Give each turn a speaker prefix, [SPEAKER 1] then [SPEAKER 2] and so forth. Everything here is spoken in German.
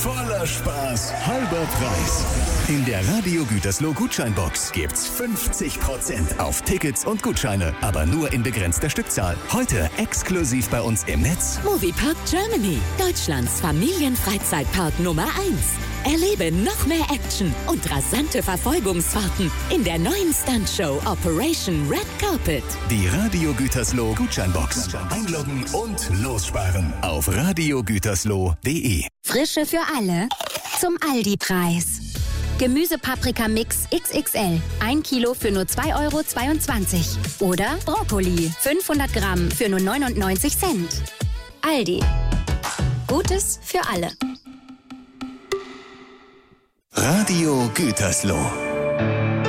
[SPEAKER 1] Voller Spaß, halber Preis. In der Radio Gütersloh Gutscheinbox gibt's 50% auf Tickets und Gutscheine, aber nur in begrenzter Stückzahl. Heute exklusiv bei uns im Netz.
[SPEAKER 2] Moviepark Germany, Deutschlands Familienfreizeitpark Nummer 1. Erlebe noch mehr Action und rasante Verfolgungsfahrten in der neuen Stuntshow Operation Red Carpet.
[SPEAKER 1] Die Radio Gütersloh Gutscheinbox. Einloggen und lossparen auf radiogütersloh.de.
[SPEAKER 3] Frische für alle zum Aldi-Preis. Gemüsepaprika-Mix XXL. 1 Kilo für nur 2,22 €. Oder Brokkoli. 500 Gramm für nur 99 Cent. Aldi. Gutes für alle.
[SPEAKER 1] Radio Gütersloh.